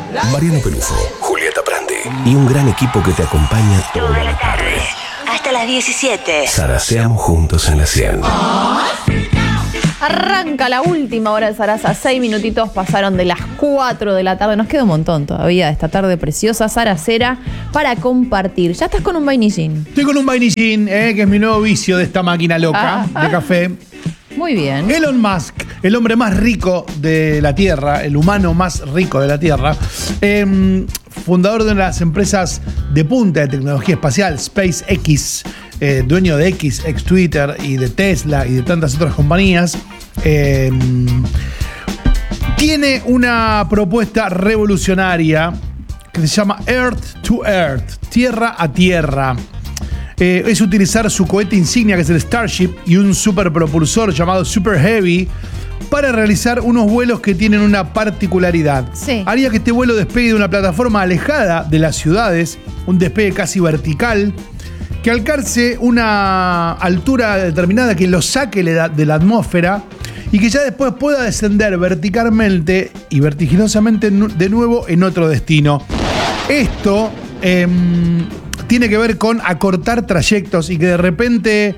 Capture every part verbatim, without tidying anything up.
Mariano Pelufo, Julieta Prandi y un gran equipo que te acompaña toda la tarde. Hasta las diecisiete. Zaraseamos juntos en la cien. Arranca la última hora de Sarasa. Seis minutitos pasaron de las cuatro de la tarde. Nos queda un montón todavía de esta tarde preciosa saracera para compartir. ¿Ya estás con un vainillín? Estoy con un vainillín, eh, que es mi nuevo vicio de esta máquina loca Ah, de ah. café. Muy bien. Elon Musk, el hombre más rico de la Tierra, el humano más rico de la Tierra, eh, fundador de una de las empresas de punta de tecnología espacial, SpaceX, eh, dueño de X, ex Twitter y de Tesla y de tantas otras compañías, eh, tiene una propuesta revolucionaria que se llama Earth to Earth, tierra a tierra. Eh, es utilizar su cohete insignia, que es el Starship, y un superpropulsor llamado Super Heavy para realizar unos vuelos que tienen una particularidad. Sí. Haría que este vuelo despegue de una plataforma alejada de las ciudades, un despegue casi vertical, que alcance una altura determinada que lo saque de la atmósfera y que ya después pueda descender verticalmente y vertiginosamente de nuevo en otro destino. Esto eh, tiene que ver con acortar trayectos y que de repente,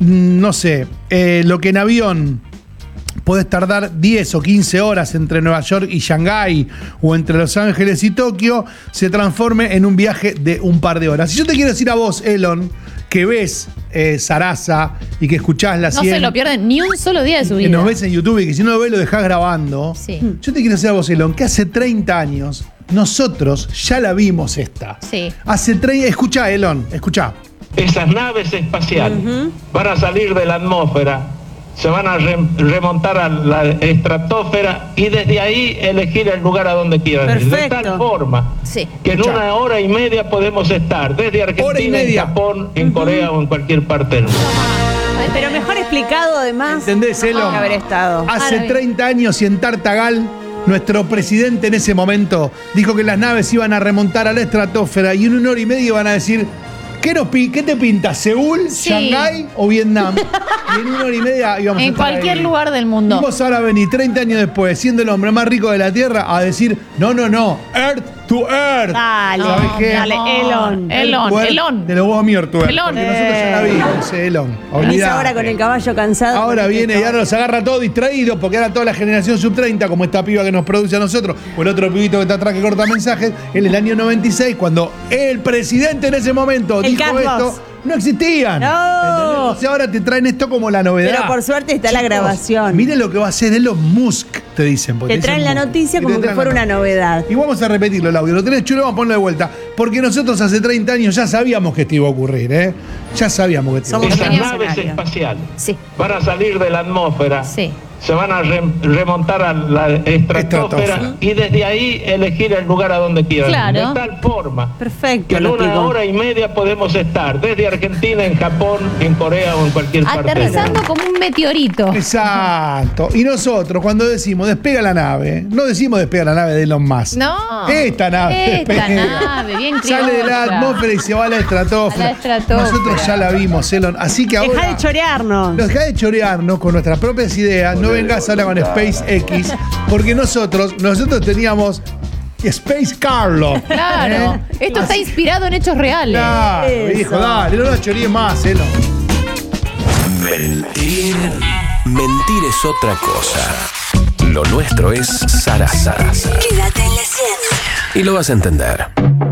no sé, eh, lo que en avión podés tardar diez o quince horas entre Nueva York y Shanghái o entre Los Ángeles y Tokio, se transforme en un viaje de un par de horas. Si yo te quiero decir a vos, Elon, que ves eh, Sarasa y que escuchás la No cien, se lo pierden ni un solo día de su que vida. nos ves en YouTube y que si no lo ves lo dejás grabando. Sí. Yo te quiero decir a vos, Elon, que hace treinta años nosotros ya la vimos esta. Sí. Hace treinta... Escuchá, Elon, escuchá. Esas naves espaciales van a salir de la atmósfera, se van a re- remontar a la estratosfera y desde ahí elegir el lugar a donde quieran ir. De Perfecto. tal forma Sí. que en una hora y media podemos estar desde Hora y Argentina, en media. Japón, en Corea o en cualquier parte del mundo. Pero mejor explicado además. ¿Entendés, Elon? Que haber estado. Hace Ahora bien. treinta años y en Tartagal, nuestro presidente en ese momento dijo que las naves iban a remontar a la estratosfera y en una hora y media iban a decir, ¿qué, nos pi- qué te pinta? ¿Seúl, Sí. Shanghái o Vietnam? Y en una hora y media íbamos a En estar cualquier ahí. lugar del Y mundo. vos ahora venís treinta años después, siendo el hombre más rico de la Tierra, a decir, no, no, no, Earth to Earth. Dale, ¿Sabés qué? dale, Elon. Elon, Earth Elon. De los huevos muertos. Elon. Porque nosotros ya la vimos, ese Elon. Venís Olvidate. ahora con el caballo cansado. Ahora con este viene y ahora los agarra todos distraídos porque ahora toda la generación sub treinta, como esta piba que nos produce a nosotros, o el otro pibito que está atrás que corta mensajes, en el año noventa y seis, cuando el presidente en ese momento El dijo Carlos. esto, no existían. No. ¿Entendés? Entonces ahora te traen esto como la novedad. Pero por suerte está la grabación. Miren lo que va a hacer Elon Musk, te dicen. porque Te traen dicen la Musk. noticia Y como te que traen fuera la una noticia. novedad. Y vamos a repetirlo el audio. Lo tenés chulo, vamos a ponerlo de vuelta. Porque nosotros hace treinta años ya sabíamos que esto iba a ocurrir, ¿eh? Ya sabíamos que esto iba a Somos ocurrir. Esas tenía naves escenario. espaciales Sí. van a salir de la atmósfera, Sí. se van a re- remontar a la estratosfera Estratosfera. y desde ahí elegir el lugar a donde quieran ir. Claro. De tal forma Perfecto, que en lo una explicó. hora y media podemos estar desde Argentina, en Japón, en Corea o en cualquier parte del Aterrizando mundo. como un meteorito. Exacto. Y nosotros, cuando decimos despega la nave, no decimos despega la nave de Elon Musk. No. Esta nave. Esta despega. nave, bien Sale de la criolla. atmósfera y se va a la estratosfera. A la estratosfera. Nosotros ya la vimos, Elon. Así que ahora. Deja de chorearnos. Deja de chorearnos con nuestras propias ideas. No vengas ahora con SpaceX. Porque nosotros, nosotros teníamos Space Carlo. Claro. ¿Eh? Esto está inspirado en hechos reales. Claro, Eso. hijo, dale, no la chorees más, Elon. Mentir. Mentir es otra cosa. Lo nuestro es Sarasa. Quédate en la cien. Y lo vas a entender.